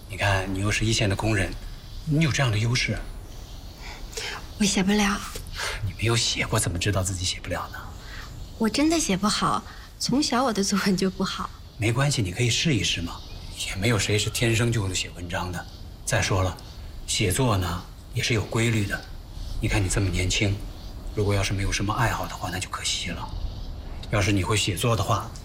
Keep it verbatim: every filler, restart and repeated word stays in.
你看，你又是一线的工人，你有这样的优势。 我写不了。 你没有写过，怎么知道自己写不了呢？ 我真的写不好，从小我的作文就不好。 没关系，你可以试一试嘛。也没有谁是天生就会写文章的。再说了，写作呢也是有规律的。你看你这么年轻，如果要是没有什么爱好的话，那就可惜了。要是你会写作的话，